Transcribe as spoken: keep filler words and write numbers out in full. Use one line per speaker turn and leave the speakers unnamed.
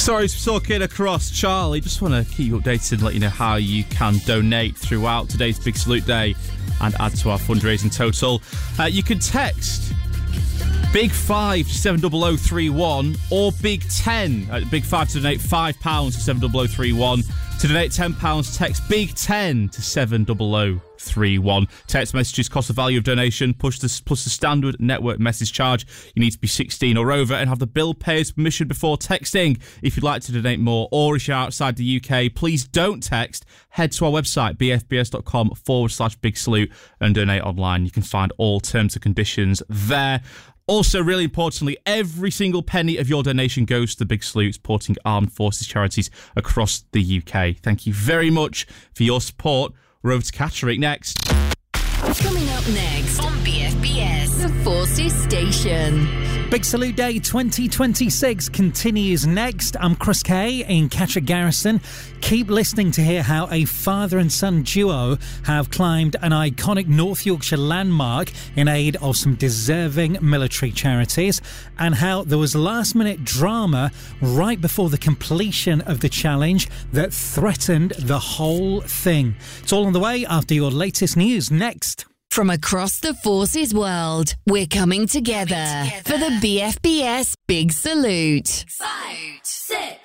Sorry, it's talking across. Charlie, just want to keep you updated and let you know how you can donate throughout today's Big Salute Day and add to our fundraising total. Uh, you can text Big Five to seven double oh three one or Big Ten. Uh, Big Five to donate five pounds to seven double oh three one. To donate ten pounds, text Big Ten to seven double oh three one. Text messages cost the value of donation push the, plus the standard network message charge. You need to be sixteen or over and have the bill payer's permission before texting. If you'd like to donate more or if you're outside the U K, please don't text. Head to our website, bfbs.com forward slash big salute and donate online. You can find all terms and conditions there. Also, really importantly, every single penny of your donation goes to the Big Salute, supporting armed forces charities across the U K. Thank you very much for your support. We're over to Catterick next.
Coming up next on B F B S, the Forces Station.
Big Salute Day twenty twenty-six continues next. I'm Chris Kay in Catterick Garrison. Keep listening to hear how a father and son duo have climbed an iconic North Yorkshire landmark in aid of some deserving military charities, and how there was last-minute drama right before the completion of the challenge that threatened the whole thing. It's all on the way after your latest news next.
From across the Forces world, we're coming together, coming together. for the B F B S Big Salute.
Five, six,